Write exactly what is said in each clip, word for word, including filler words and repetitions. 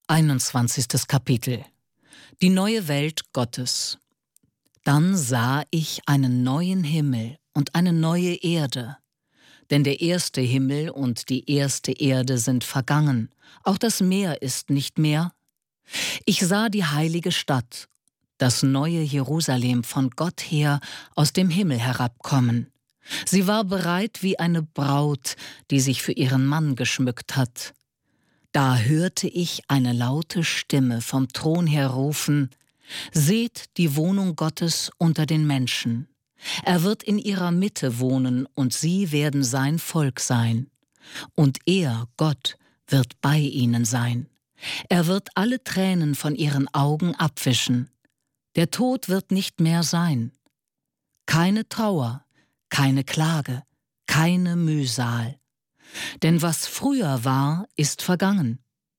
einundzwanzigstes Kapitel. Die neue Welt Gottes. Dann sah ich einen neuen Himmel und eine neue Erde. Denn der erste Himmel und die erste Erde sind vergangen, auch das Meer ist nicht mehr. Ich sah die heilige Stadt, das neue Jerusalem von Gott her aus dem Himmel herabkommen. Sie war bereit wie eine Braut, die sich für ihren Mann geschmückt hat. Da hörte ich eine laute Stimme vom Thron her rufen: Seht die Wohnung Gottes unter den Menschen. Er wird in ihrer Mitte wohnen, und sie werden sein Volk sein. Und er, Gott, wird bei ihnen sein. Er wird alle Tränen von ihren Augen abwischen. Der Tod wird nicht mehr sein. Keine Trauer, keine Klage, keine Mühsal. Denn was früher war, ist vergangen.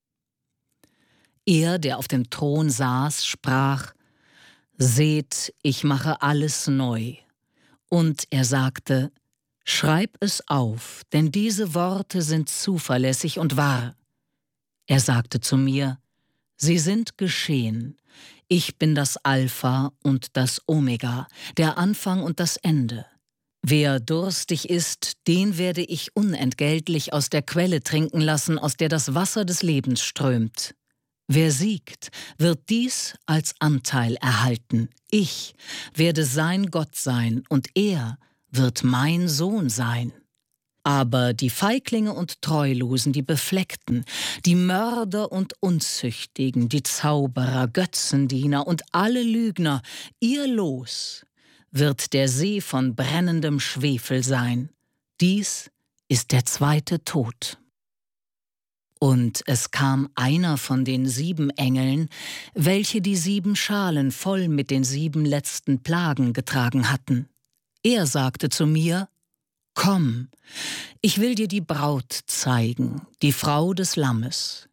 Er, der auf dem Thron saß, sprach: Seht, ich mache alles neu. Und er sagte: Schreib es auf, denn diese Worte sind zuverlässig und wahr. Er sagte zu mir: Sie sind geschehen. Ich bin das Alpha und das Omega, der Anfang und das Ende. Wer durstig ist, den werde ich unentgeltlich aus der Quelle trinken lassen, aus der das Wasser des Lebens strömt. Wer siegt, wird dies als Anteil erhalten. Ich werde sein Gott sein, und er wird mein Sohn sein. Aber die Feiglinge und Treulosen, die Befleckten, die Mörder und Unzüchtigen, die Zauberer, Götzendiener und alle Lügner, ihr Los wird der See von brennendem Schwefel sein. Dies ist der zweite Tod. Und es kam einer von den sieben Engeln, welche die sieben Schalen voll mit den sieben letzten Plagen getragen hatten. Er sagte zu mir: Komm, ich will dir die Braut zeigen, die Frau des Lammes.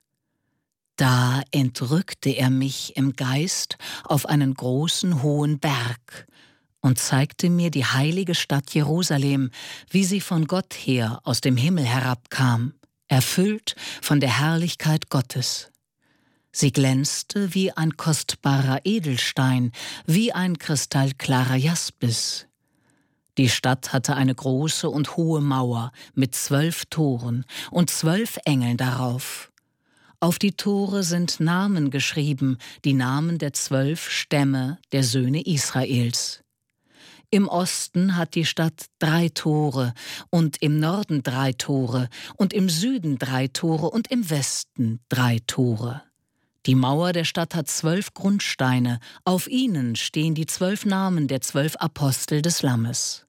Da entrückte er mich im Geist auf einen großen, hohen Berg und zeigte mir die heilige Stadt Jerusalem, wie sie von Gott her aus dem Himmel herabkam, erfüllt von der Herrlichkeit Gottes. Sie glänzte wie ein kostbarer Edelstein, wie ein kristallklarer Jaspis. Die Stadt hatte eine große und hohe Mauer mit zwölf Toren und zwölf Engeln darauf. Auf die Tore sind Namen geschrieben, die Namen der zwölf Stämme der Söhne Israels. Im Osten hat die Stadt drei Tore und im Norden drei Tore und im Süden drei Tore und im Westen drei Tore. Die Mauer der Stadt hat zwölf Grundsteine, auf ihnen stehen die zwölf Namen der zwölf Apostel des Lammes.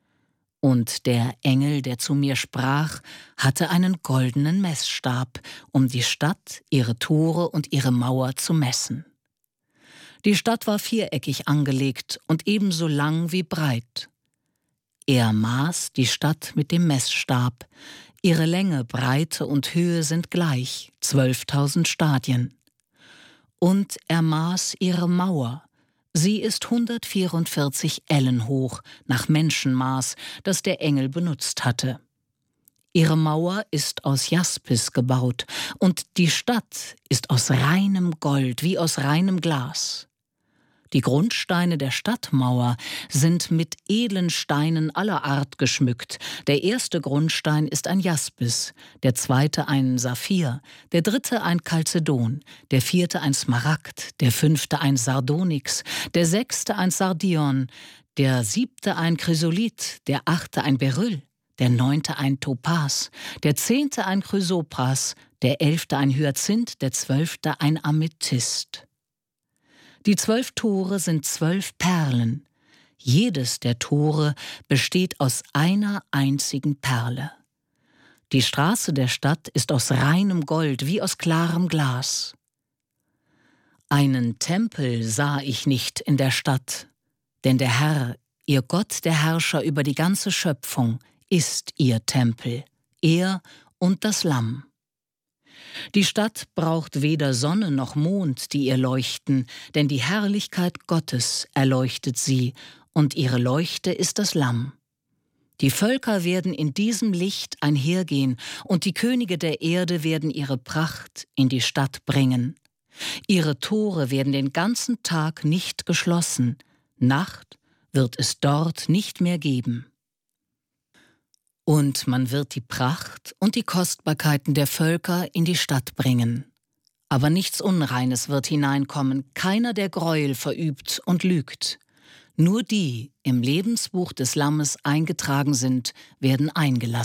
Und der Engel, der zu mir sprach, hatte einen goldenen Messstab, um die Stadt, ihre Tore und ihre Mauer zu messen. Die Stadt war viereckig angelegt und ebenso lang wie breit. Er maß die Stadt mit dem Messstab. Ihre Länge, Breite und Höhe sind gleich, zwölftausend Stadien. Und er maß ihre Mauer. Sie ist hundertvierundvierzig Ellen hoch, nach Menschenmaß, das der Engel benutzt hatte. Ihre Mauer ist aus Jaspis gebaut, und die Stadt ist aus reinem Gold, wie aus reinem Glas. Die Grundsteine der Stadtmauer sind mit edlen Steinen aller Art geschmückt. Der erste Grundstein ist ein Jaspis, der zweite ein Saphir, der dritte ein Chalcedon, der vierte ein Smaragd, der fünfte ein Sardonyx, der sechste ein Sardion, der siebte ein Chrysolit, der achte ein Beryl, der neunte ein Topas, der zehnte ein Chrysopras, der elfte ein Hyazinth, der zwölfte ein Amethyst. Die zwölf Tore sind zwölf Perlen. Jedes der Tore besteht aus einer einzigen Perle. Die Straße der Stadt ist aus reinem Gold, wie aus klarem Glas. Einen Tempel sah ich nicht in der Stadt, denn der Herr, ihr Gott, der Herrscher über die ganze Schöpfung, ist ihr Tempel, er und das Lamm. Die Stadt braucht weder Sonne noch Mond, die ihr leuchten, denn die Herrlichkeit Gottes erleuchtet sie, und ihre Leuchte ist das Lamm. Die Völker werden in diesem Licht einhergehen, und die Könige der Erde werden ihre Pracht in die Stadt bringen. Ihre Tore werden den ganzen Tag nicht geschlossen, Nacht wird es dort nicht mehr geben. Und man wird die Pracht und die Kostbarkeiten der Völker in die Stadt bringen. Aber nichts Unreines wird hineinkommen, keiner, der Gräuel verübt und lügt. Nur die im Lebensbuch des Lammes eingetragen sind, werden eingelassen.